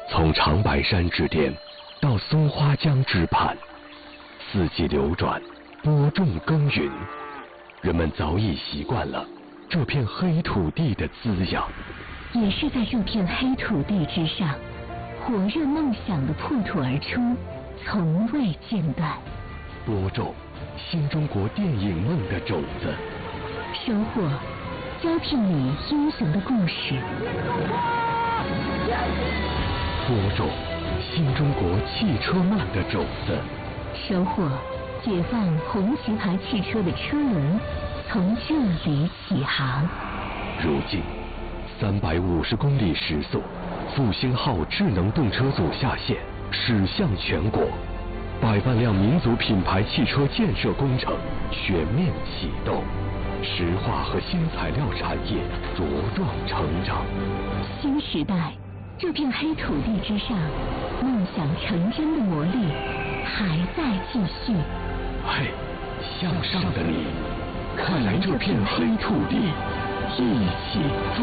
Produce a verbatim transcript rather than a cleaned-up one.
从长白山之巅到松花江之畔，四季流转，播种耕耘，人们早已习惯了这片黑土地的滋养。 也是在这片黑土地之上，火热梦想的破土而出，从未间断。 播种新中国电影梦的种子， 收获胶片里英雄的故事。 播种新中国汽车梦的种子， 收获解放红旗牌汽车的车轮从这里起航。 如今三百五十公里时速，复兴号智能动车组下线，驶向全国，百万辆民族品牌汽车建设工程全面启动，石化和新材料产业茁壮成长。 新时代，这片黑土地之上，梦想成真的魔力还在继续。 嘿，向上的你，快来这片黑土地，一起